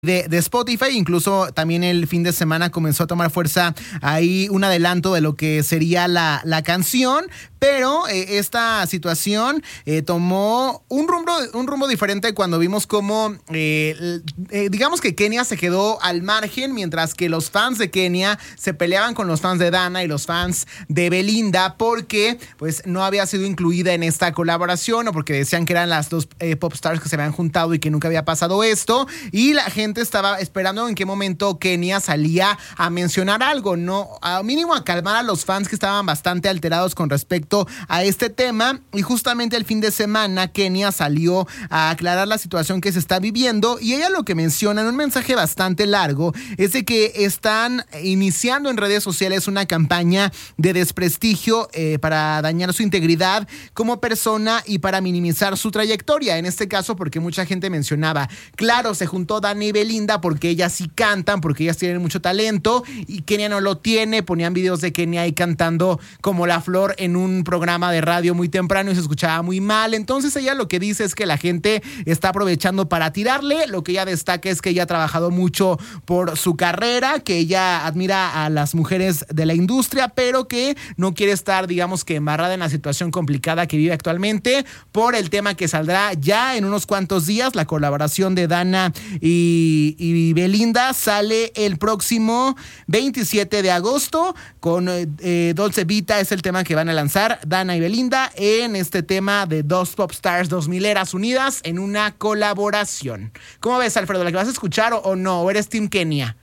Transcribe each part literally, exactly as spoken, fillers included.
De, de Spotify. Incluso también el fin de semana comenzó a tomar fuerza ahí un adelanto de lo que sería la, la canción, pero eh, esta situación eh, tomó un rumbo, un rumbo diferente cuando vimos cómo eh, eh, digamos que Kenia se quedó al margen, mientras que los fans de Kenia se peleaban con los fans de Dana y los fans de Belinda porque pues no había sido incluida en esta colaboración, o porque decían que eran las dos eh, pop stars que se habían juntado y que nunca había pasado esto, y la gente estaba esperando en qué momento Kenia salía a mencionar algo, no, a mínimo a calmar a los fans que estaban bastante alterados con respecto a este tema. Y justamente el fin de semana Kenia salió a aclarar la situación que se está viviendo, y ella lo que menciona en un mensaje bastante largo es de que están iniciando en redes sociales una campaña de desprestigio eh, para dañar su integridad como persona y para minimizar su trayectoria. En este caso, porque mucha gente mencionaba, claro, se juntó Dana y Belinda porque ellas sí cantan, porque ellas tienen mucho talento y Kenia no lo tiene. Ponían videos de Kenia ahí cantando como la flor en un programa de radio muy temprano y se escuchaba muy mal. Entonces ella lo que dice es que la gente está aprovechando para tirarle. Lo que ella destaca es que ella ha trabajado mucho por su carrera, que ella admira a las mujeres de la industria, pero que no quiere estar, digamos que embarrada en la situación complicada que vive actualmente por el tema que saldrá ya en unos cuantos días. La colaboración de Dana y y Belinda sale el próximo veintisiete de agosto con eh, Dolce Vita. Es el tema que van a lanzar Dana y Belinda en este tema de dos pop stars dos mileras unidas en una colaboración. ¿Cómo ves, Alfredo? ¿La que vas a escuchar o, o no? ¿O eres Team Kenia?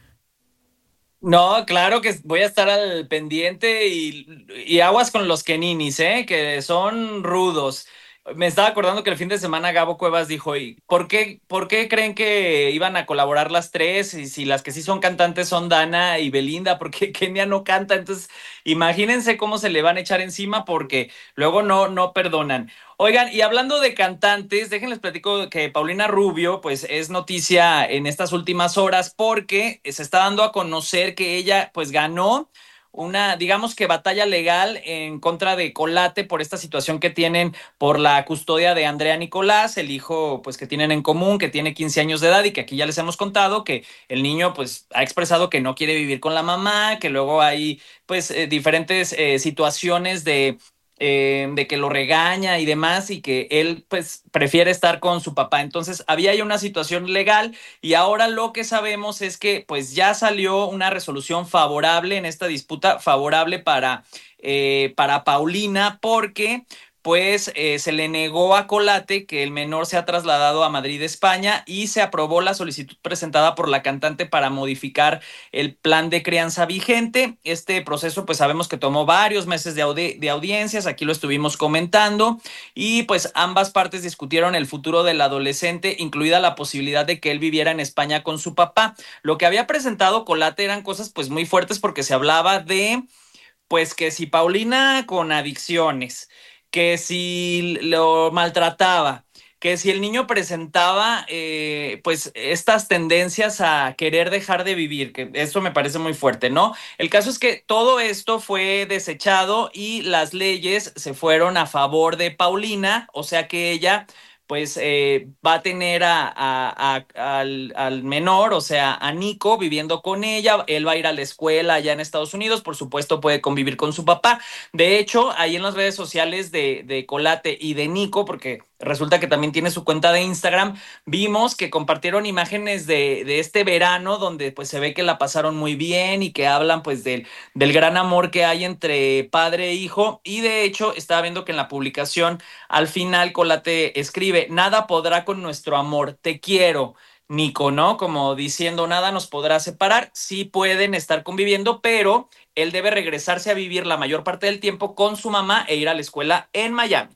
No, claro que voy a estar al pendiente y, y aguas con los Keninis, ¿eh? Que son rudos. Me estaba acordando que el fin de semana Gabo Cuevas dijo, ¿y por qué, por qué creen que iban a colaborar las tres? Y si las que sí son cantantes son Dana y Belinda, porque Kenia no canta. Entonces, imagínense cómo se le van a echar encima, porque luego no, no perdonan. Oigan, y hablando de cantantes, déjenles platico que Paulina Rubio, pues es noticia en estas últimas horas porque se está dando a conocer que ella, pues ganó una, digamos que batalla legal en contra de Colate por esta situación que tienen por la custodia de Andrea Nicolás, el hijo pues que tienen en común, que tiene quince años de edad y que aquí ya les hemos contado que el niño pues ha expresado que no quiere vivir con la mamá, que luego hay pues eh, diferentes eh, situaciones de eh, de que lo regaña y demás, y que él pues prefiere estar con su papá. Entonces había ya una situación legal, y ahora lo que sabemos es que pues ya salió una resolución favorable en esta disputa, favorable para, eh, para Paulina, porque pues eh, se le negó a Colate que el menor sea trasladado a Madrid, España, y se aprobó la solicitud presentada por la cantante para modificar el plan de crianza vigente. Este proceso pues sabemos que tomó varios meses de, audi- de audiencias, aquí lo estuvimos comentando, y pues ambas partes discutieron el futuro del adolescente, incluida la posibilidad de que él viviera en España con su papá. Lo que había presentado Colate eran cosas pues muy fuertes, porque se hablaba de pues que si Paulina con adicciones, que si lo maltrataba, que si el niño presentaba eh, pues estas tendencias a querer dejar de vivir, que eso me parece muy fuerte, ¿no? El caso es que todo esto fue desechado y las leyes se fueron a favor de Paulina, o sea que ella pues eh, va a tener a, a, a, al, al menor, o sea, a Nico, viviendo con ella. Él va a ir a la escuela allá en Estados Unidos, por supuesto puede convivir con su papá. De hecho, ahí en las redes sociales de, de Colate y de Nico, porque resulta que también tiene su cuenta de Instagram, vimos que compartieron imágenes de, de este verano, donde pues se ve que la pasaron muy bien y que hablan pues del, del gran amor que hay entre padre e hijo. Y de hecho estaba viendo que en la publicación al final Colate escribe: nada podrá con nuestro amor, te quiero, Nico, ¿no? Como diciendo, nada nos podrá separar. Sí pueden estar conviviendo, pero él debe regresarse a vivir la mayor parte del tiempo con su mamá e ir a la escuela en Miami.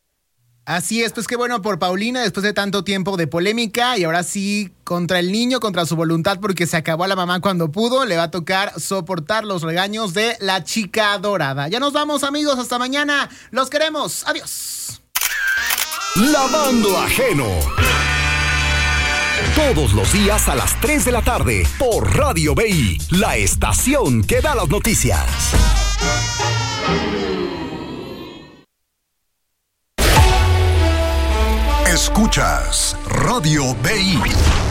Así es, pues qué bueno por Paulina después de tanto tiempo de polémica, y ahora sí contra el niño, contra su voluntad, porque se acabó a la mamá cuando pudo, le va a tocar soportar los regaños de la chica dorada. Ya nos vamos, amigos, hasta mañana, los queremos, adiós. Lavando Ajeno, todos los días a las tres de la tarde por Radio B I, la estación que da las noticias. Escuchas Radio B I.